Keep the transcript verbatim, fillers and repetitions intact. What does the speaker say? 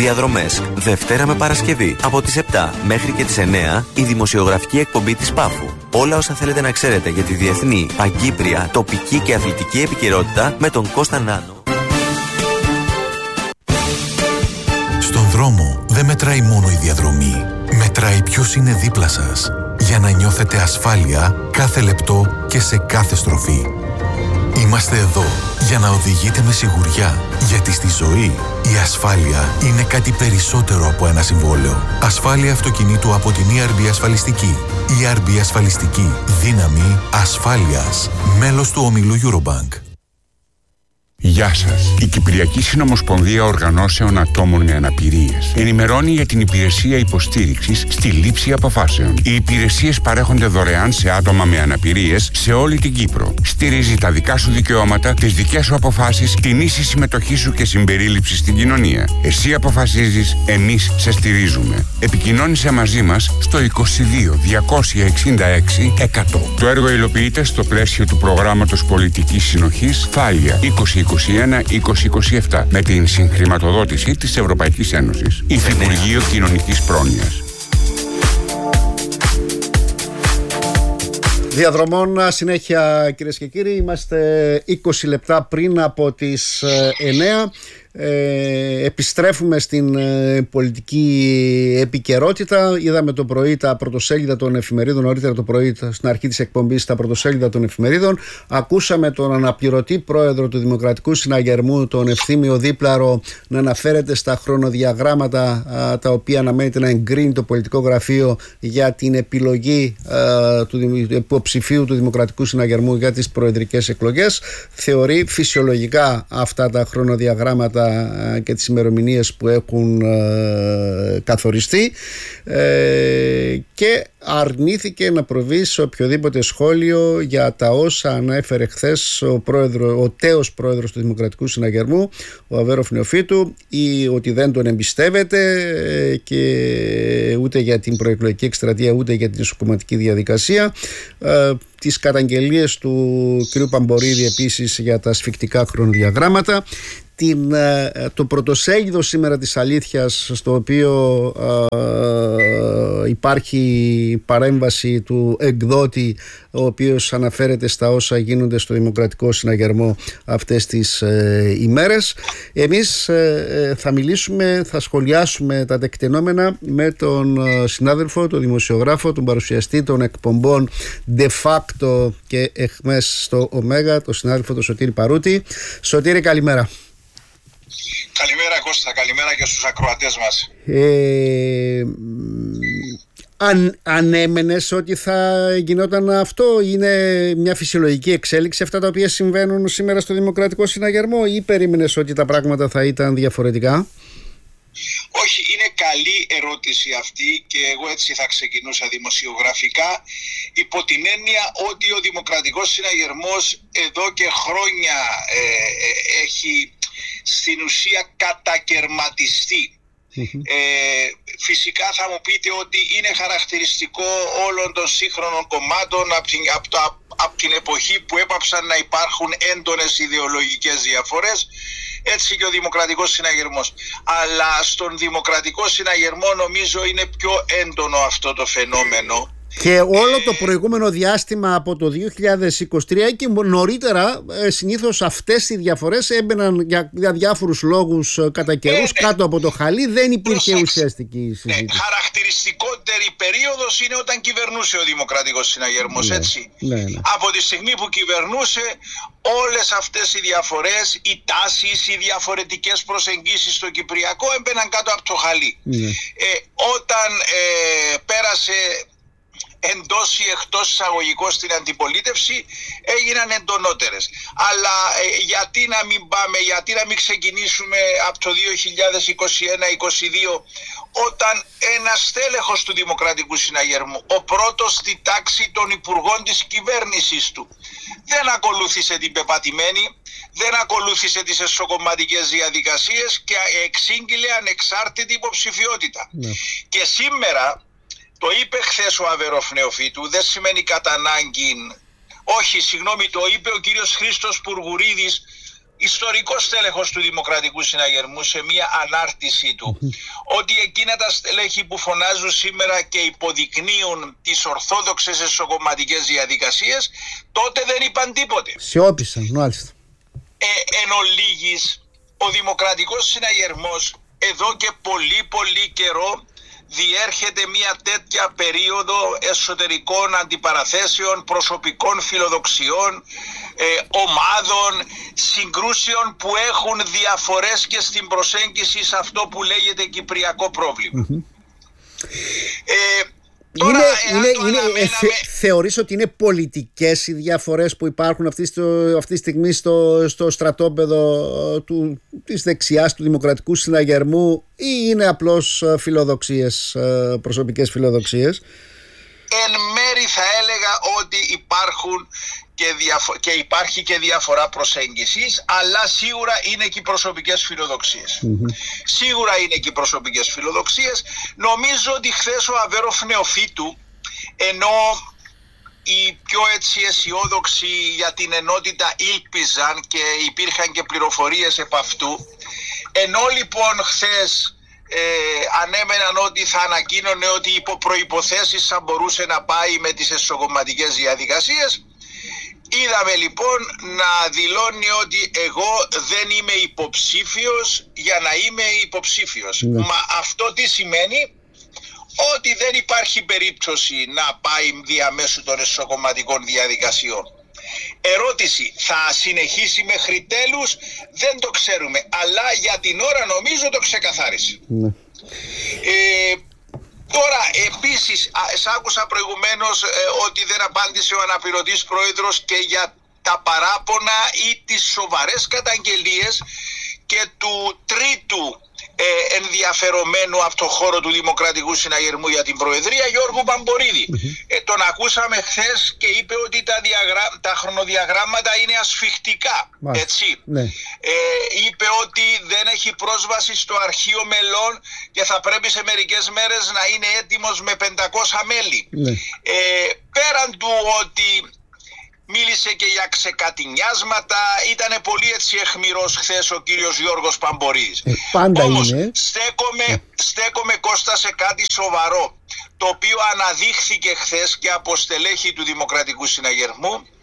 Διαδρομές, Δευτέρα με Παρασκευή. Από τις επτά μέχρι και τις εννέα, η δημοσιογραφική εκπομπή της Πάφου. Όλα όσα θέλετε να ξέρετε για τη διεθνή, παγκύπρια, τοπική και αθλητική επικαιρότητα με τον Κώστα Νάνο. Στον δρόμο δεν μετράει μόνο η διαδρομή. Μετράει ποιος είναι δίπλα σας. Για να νιώθετε ασφάλεια κάθε λεπτό και σε κάθε στροφή. Είμαστε εδώ για να οδηγείτε με σιγουριά. Γιατί στη ζωή η ασφάλεια είναι κάτι περισσότερο από ένα συμβόλαιο. Ασφάλεια αυτοκινήτου από την ι αρ μπι Ασφαλιστική. ι αρ μπι Ασφαλιστική. Δύναμη ασφάλειας. Μέλος του ομίλου Eurobank. Γεια σας. Η Κυπριακή Συνομοσπονδία Οργανώσεων Ατόμων με Αναπηρίες ενημερώνει για την υπηρεσία υποστήριξης στη λήψη αποφάσεων. Οι υπηρεσίες παρέχονται δωρεάν σε άτομα με αναπηρίες σε όλη την Κύπρο. Στηρίζει τα δικά σου δικαιώματα, τις δικές σου αποφάσεις, την ίση συμμετοχή σου και συμπερίληψη στην κοινωνία. Εσύ αποφασίζεις, εμείς σε στηρίζουμε. Επικοινώνησε μαζί μας στο είκοσι δύο διακόσια εξήντα έξι εκατό. Το έργο υλοποιείται στο πλαίσιο του προγράμματος πολιτικής συνοχής Θάλια είκοσι είκοσι ένα είκοσι είκοσι επτά με την συγχρηματοδότηση της Ευρωπαϊκής Ένωσης. Υφυπουργείο Κοινωνικής Πρόνοιας. Διαδρομών συνέχεια, κυρίες και κύριοι. Είμαστε είκοσι λεπτά πριν από τις εννέα. Ε, επιστρέφουμε στην ε, πολιτική επικαιρότητα. Είδαμε το πρωί τα πρωτοσέλιδα των εφημερίδων, νωρίτερα το πρωί στην αρχή της εκπομπής τα πρωτοσέλιδα των εφημερίδων. Ακούσαμε τον αναπληρωτή πρόεδρο του Δημοκρατικού Συναγερμού, τον Ευθύμιο Δίπλαρο, να αναφέρεται στα χρονοδιαγράμματα α, τα οποία αναμένεται να εγκρίνει το πολιτικό γραφείο για την επιλογή α, του υποψηφίου του Δημοκρατικού Συναγερμού για τις προεδρικές εκλογές. Θεωρεί φυσιολογικά αυτά τα χρονοδιαγράμματα και τις ημερομηνίες που έχουν ε, καθοριστεί ε, και αρνήθηκε να προβεί σε οποιοδήποτε σχόλιο για τα όσα ανέφερε χθες ο, πρόεδρο, ο τέος πρόεδρος του Δημοκρατικού Συναγερμού, ο Αβέροφ Νεοφύτου, ή ότι δεν τον εμπιστεύεται ε, και ούτε για την προεκλογική εκστρατεία ούτε για την ισοκομματική διαδικασία. ε, τις καταγγελίες του κ. Παμπορίδη επίσης για τα ασφικτικά χρονοδιαγράμματα. Την, το πρωτοσέλιδο σήμερα της Αλήθειας, στο οποίο ε, υπάρχει παρέμβαση του εκδότη, ο οποίος αναφέρεται στα όσα γίνονται στο Δημοκρατικό Συναγερμό αυτές τις ε, ημέρες. Εμείς ε, θα μιλήσουμε, θα σχολιάσουμε τα τεκτενόμενα με τον συνάδελφο, τον δημοσιογράφο, τον παρουσιαστή των εκπομπών De Facto και Εχμές στο Ωμέγα, τον συνάδελφο τον Σωτήρη Παρούτη. Σωτήρη, καλημέρα. Καλημέρα Κώστα, καλημέρα και στους ακροατές μας. Ε, αν, ανέμενες ότι θα γινόταν αυτό? Είναι μια φυσιολογική εξέλιξη αυτά τα οποία συμβαίνουν σήμερα στο Δημοκρατικό Συναγερμό, ή περίμενες ότι τα πράγματα θα ήταν διαφορετικά? Όχι, είναι καλή ερώτηση αυτή και εγώ έτσι θα ξεκινούσα δημοσιογραφικά, υπό την έννοια ότι ο Δημοκρατικός Συναγερμός εδώ και χρόνια ε, ε, έχει στην ουσία κατακερματιστεί. Mm-hmm. Ε, φυσικά θα μου πείτε ότι είναι χαρακτηριστικό όλων των σύγχρονων κομμάτων από την, από το, από την εποχή που έπαψαν να υπάρχουν έντονες ιδεολογικές διαφορές, έτσι και ο Δημοκρατικός Συναγερμός. Αλλά στον Δημοκρατικό Συναγερμό νομίζω είναι πιο έντονο αυτό το φαινόμενο. Και όλο το προηγούμενο διάστημα από το δύο χιλιάδες είκοσι τρία και νωρίτερα, συνήθως αυτές οι διαφορές έμπαιναν για, για διάφορους λόγους κατά καιρούς ναι, κάτω από το χαλί, δεν υπήρχε Προσέξ. ουσιαστική συζήτηση. Ναι, χαρακτηριστικότερη περίοδος είναι όταν κυβερνούσε ο Δημοκρατικός Συναγερμός, ναι, έτσι. Ναι, ναι. Από τη στιγμή που κυβερνούσε, όλες αυτές οι διαφορές, οι τάσεις, οι διαφορετικές προσεγγίσεις στο Κυπριακό έμπαιναν κάτω από το χαλί. Ναι. Ε, όταν ε, πέρασε εντός ή εκτός εισαγωγικών στην αντιπολίτευση, έγιναν εντονότερες. Αλλά ε, γιατί να μην πάμε, γιατί να μην ξεκινήσουμε από το δύο χιλιάδες είκοσι ένα είκοσι δύο, όταν ένας στέλεχος του Δημοκρατικού Συναγερμού, ο πρώτος στη τάξη των υπουργών της κυβέρνησης του, δεν ακολούθησε την πεπατημένη, δεν ακολούθησε τις εσωκομματικές διαδικασίες και εξήγηλε ανεξάρτητη υποψηφιότητα. Ναι. Και σήμερα, το είπε χθες ο Αβέροφ Νεοφύτου, δεν σημαίνει κατά ανάγκη, όχι συγγνώμη, το είπε ο κύριος Χρήστος Πουργουρίδης, ιστορικός στέλεχος του Δημοκρατικού Συναγερμού, σε μια ανάρτησή του, ότι εκείνα τα στελέχη που φωνάζουν σήμερα και υποδεικνύουν τις ορθόδοξες εσωκομματικές διαδικασίες, τότε δεν είπαν τίποτε. Σιώπησαν, μάλιστα. Ε, εν ολίγης, ο Δημοκρατικός Συναγερμός εδώ και πολύ πολύ καιρό διέρχεται μια τέτοια περίοδο εσωτερικών αντιπαραθέσεων, προσωπικών φιλοδοξιών, ε, ομάδων, συγκρούσεων που έχουν διαφορές και στην προσέγγιση σε αυτό που λέγεται κυπριακό πρόβλημα. Mm-hmm. Ε, Τώρα, είναι, είναι, είναι, αναμέναμε... θε, θεωρείς ότι είναι πολιτικές οι διαφορές που υπάρχουν αυτή, στο, αυτή τη στιγμή στο, στο στρατόπεδο του, της δεξιάς του Δημοκρατικού Συναγερμού, ή είναι απλώς φιλοδοξίες, προσωπικές φιλοδοξίες? Εν μέρη θα έλεγα ότι υπάρχουν και, διαφο- και υπάρχει και διαφορά προσέγγισης, αλλά σίγουρα είναι και οι προσωπικές φιλοδοξίες. Mm-hmm. Σίγουρα είναι και οι προσωπικές φιλοδοξίες. Νομίζω ότι χθες ο Αβέροφ Νεοφύτου, ενώ οι πιο έτσι αισιόδοξοι για την ενότητα ήλπιζαν και υπήρχαν και πληροφορίες επ' αυτού, ενώ λοιπόν χθες ε, ανέμεναν ότι θα ανακοίνωνε ότι υπό προϋποθέσεις θα μπορούσε να πάει με τις εσωκομματικές διαδικασίες, είδαμε λοιπόν να δηλώνει ότι εγώ δεν είμαι υποψήφιος για να είμαι υποψήφιος. Ναι. Μα αυτό τι σημαίνει? Ότι δεν υπάρχει περίπτωση να πάει διαμέσου των εσωκομματικών διαδικασιών. Ερώτηση, θα συνεχίσει μέχρι τέλους? Δεν το ξέρουμε, αλλά για την ώρα νομίζω το ξεκαθάρισε. Ναι. Ε, Τώρα επίσης, σ' άκουσα προηγουμένως ε, ότι δεν απάντησε ο αναπληρωτής πρόεδρος και για τα παράπονα ή τις σοβαρές καταγγελίες και του τρίτου ε, ενδιαφερομένου από το χώρο του Δημοκρατικού Συναγερμού για την Προεδρία, Γιώργου Παμπορίδη. Mm-hmm. Ε, τον ακούσαμε χθες και είπε ότι τα, διαγρα... τα χρονοδιαγράμματα είναι ασφιχτικά. Mm-hmm. Έτσι. Mm-hmm. Ε, είπε ότι δεν έχει πρόσβαση στο αρχείο μελών και θα πρέπει σε μερικές μέρες να είναι έτοιμος με πεντακόσια μέλη. Mm-hmm. Ε, πέραν του ότι μίλησε και για ξεκατηνιάσματα, ήταν πολύ έτσι αιχμηρός χθες ο κύριος Γιώργος Παμπορίδης. Ε, πάντα Όμως είναι. στέκομαι, ε. στέκομαι Κώστα σε κάτι σοβαρό, το οποίο αναδείχθηκε χθες και από στελέχη του Δημοκρατικού Συναγερμού,